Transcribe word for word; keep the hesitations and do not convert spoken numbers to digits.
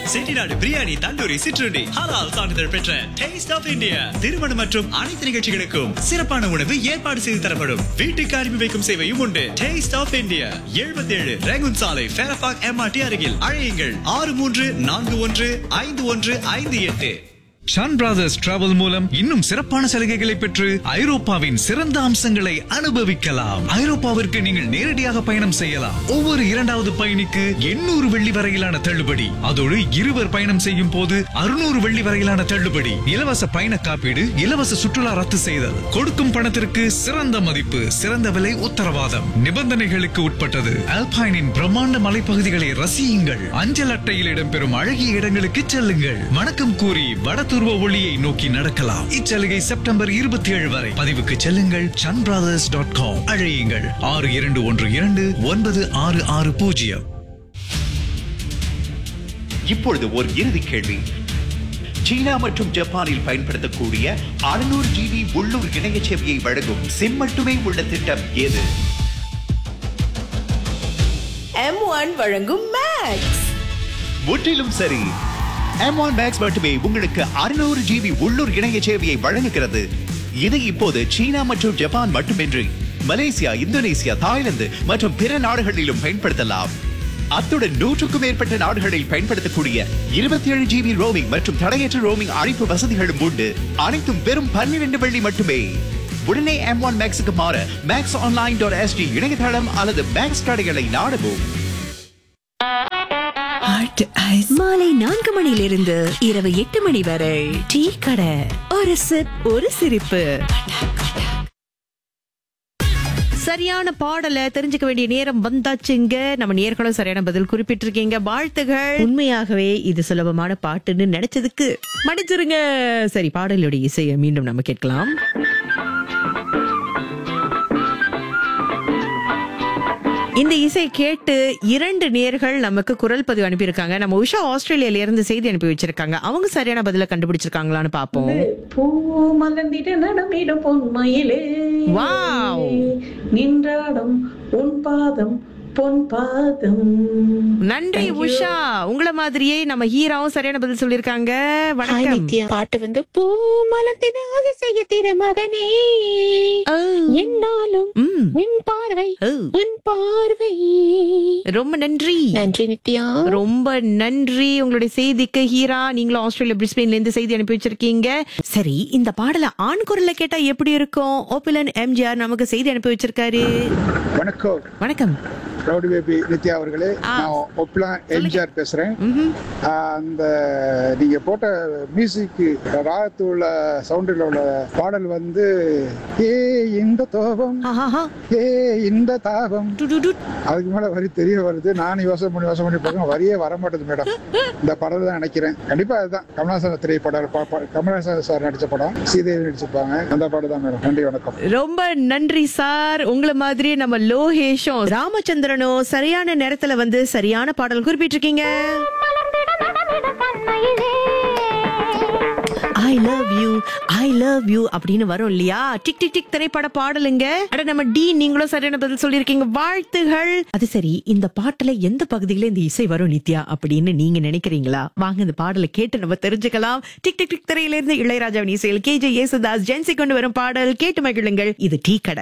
செட்டிநாடு பிரியாணி, தந்தூரி, சிற்றுண்டி, ஹலால் சான்றிதழ் பெற்ற டேஸ்ட் ஆஃப் இந்தியா. திருமணம் மற்றும் அனைத்து நிகழ்ச்சிகளுக்கும் சிறப்பான உணவு ஏற்பாடு செய்து தரப்படும். வீட்டுக்கு அனுப்பி வைக்கும் சேவையும் உண்டு. டேஸ்ட் ஆஃப் இந்தியா, எழுபத்தி ஏழு ரேகுன் சாலை, ஃபேரபாக் எம்ஆர்டி அருகில். அழையுங்கள் ஆறு மூன்று நான்கு ஒன்று ஐந்து ஒன்று ஐந்து எட்டு. ஷான் பிரதர்ஸ் டிராவல் மூலம் இன்னும் சிறப்பான சலுகைகளை பெற்று ஐரோப்பாவின் சிறந்த அம்சங்களை அனுபவிக்கலாம். ஐரோப்பாவிற்கு நீங்கள் நேரடியாக பயணம் செய்யலாம். ஒவ்வொரு இரண்டாவது பயணிக்கு எண்ணூறு வெள்ளி வரையிலான தள்ளுபடி. அதோடு இருவர் பயணம் செய்யும் போது அறுநூறு வெள்ளி வரையிலான தள்ளுபடி. இலவச பயண காப்பீடு, இலவச சுற்றுலா ரத்து செய்தல், கொடுக்கும் பணத்திற்கு சிறந்த மதிப்பு, சிறந்த விலை உத்தரவாதம். நிபந்தனைகளுக்கு உட்பட்டது. அல்பைனின் பிரம்மாண்ட மலைப்பகுதிகளை ரசியுங்கள். அஞ்சல் அட்டையில் இடம்பெறும் அழகிய இடங்களுக்கு செல்லுங்கள். வணக்கம் கூறி வடத்து ஒளியை நோக்கி நடக்கலாம். இச்சலுகை செப்டம்பர் இருபத்தி ஏழு வரை. பதிவுக்கு செல்லுங்கள் சன் பிரதர்ஸ் டாட் காம். அழையுங்கள் ஆறு இரண்டு ஒன்று இரண்டு ஒன்பது ஆறு ஆறு பூஜ்ஜியம். இப்பொழுது ஒரு இறுதி கேள்வி. சீனா மற்றும் ஜப்பானில் பயன்படுத்தக்கூடிய அறுநூறு ஜிபி உள்ளூர் இணைய சேவையை வழங்கும் சிம் மட்டுமே உள்ள திட்டம் எது? எம் ஒன் வழங்கும் மேக்ஸ். முற்றிலும் சரி. எம் ஒன் மேக்ஸ் மட்டுமே உங்களுக்கு அறுநூறு ஜிபி உள்ளூர் இணைய சேவையை வழங்குகிறது. இது இப்போது சீனா மற்றும் ஜப்பான் மட்டுமின்றி மலேசியா, இந்தோனேசியா, தாய்லாந்து மற்றும் பிற நாடுகளிலும் பயன்படுத்தலாம். அத்துடன் நூற்றுக்கும் மேற்பட்ட நாடுகளில் பயன்படுத்தக்கூடிய இருபத்தி ஏழு ஜிபி ரோமிங் மற்றும் தடையற்ற ரோமிங் அழைப்பு வசதிகளும் உண்டு. அனைத்தும் வெறும் பன்னிரண்டு வெள்ளி மட்டுமே. உடனே எம் ஒன் மேக்ஸுக்கு மாற மேக்ஸ் ஆன்லைன் டாட் எஸ்டி இணையதளம் அல்லது மேக்ஸ் கடைகளை நாடவும். மாலை நான்கு மணியிலிருந்து இரவு எட்டு மணி வரை டீ கடை. ஒரு சிப், ஒரு சிரிப்பு. சரியான பாடலை தெரிஞ்சுக்க வேண்டிய நேரம் வந்தாச்சுங்க. நம்ம நேர்களும் சரியான பதில் குறிப்பிட்டிருக்கீங்க. வாழ்த்துகள். உண்மையாகவே இது சுலபமான பாட்டுன்னு நினைச்சதுக்கு மன்னிச்சிருங்க. சரி, பாடலுடைய இசையை மீண்டும் நம்ம கேட்கலாம். இந்த இசை கேட்டு இரண்டு நேர்கள் நமக்கு குரல் பதிவு அனுப்பியிருக்காங்க. நம்ம உஷா ஆஸ்திரேலியால இருந்து செய்தி அனுப்பி வச்சிருக்காங்க. அவங்க சரியான பதில கண்டுபிடிச்சிருக்காங்களான்னு பாப்போம். பூ மலர்ந்திட நடமிடும் பொன்மயிலே, வாவ், நின்றாடும் உன் பாதம் பொன் பாதம். நன்றி உஷா. உங்கள மாதிரியே நம்ம ஹீராவும் சரியான பதில் சொல்லிருக்காங்க. வணக்கம். பாட்டு வந்து பூ மலர்ந்திட அதிசய திருமகனே, என்னாலும் உன் பார்வை உன் பார்வை. ரொம்ப நன்றி. நன்றி நித்யா. ரொம்ப நன்றி உங்களுடைய செய்திக்கு ஹீரா. நீங்களும் ஆஸ்திரேலியா பிரிஸ்பெயின்ல இருந்து செய்தி அனுப்பி வச்சிருக்கீங்க. சரி, இந்த பாடல ஆண் குரல்ல கேட்டா எப்படி இருக்கும்? ஓபிலன் எம்ஜிஆர் நமக்கு செய்தி அனுப்பி வச்சிருக்காரு. வணக்கம். வணக்கம் ரவுடி பேபி நித்யா அவர்களே. நான் ஒப்லா எம்ஜிஆர் பேசுறேன். அந்த நீங்க போட்ட மியூசிக் ராகத்து உள்ள சவுண்டில் உள்ள பாடல் வந்து ஏ இந்த தோபம், ஏ இந்த தாபம், அதுக்கு மேல வரி தெரிய வருது. நானும் யோசனை பண்ணி யோசனை பண்ணி பார்க்க வரியே வரமாட்டேது மேடம். இந்த படம் தான் நினைக்கிறேன். கண்டிப்பா அதுதான் கமலஹாசன் திரைப்படம். கமலஹாசன் சார் நடிச்ச படம், சீதேவி நடிச்சிருப்பாங்க. அந்த படம் தான் மேடம். நன்றி, வணக்கம். ரொம்ப நன்றி சார். உங்களை மாதிரி நம்ம லோகேஷும் ராமச்சந்திரனும் சரியான நேரத்துல வந்து சரியான பாடல் குறிப்பிட்டிருக்கீங்க. I love you, I love you அப்படின்னு வரும் இல்லையா? டிக் டிக் டிக் திரைப்பட பாடலுங்க. அட நம்ம டி, நீங்களும் சரியான பதில் சொல்லிருக்கீங்க. வாழ்த்துகள். அது சரி, இந்த பாட்டுல எந்த பகுதியில இந்த இசை வரும் நித்யா அப்படின்னு நீங்க நினைக்கிறீங்களா? வாங்க இந்த பாடலை கேட்டு நம்ம தெரிஞ்சுக்கலாம். டிக் டிக் டிக் திரையில இருந்து இளையராஜாவின் இசையில் கே ஜே யேசுதாஸ், ஜென்சி கொண்டு வரும் பாடல் கேட்டு மகிழுங்கள். இது டீ கடை.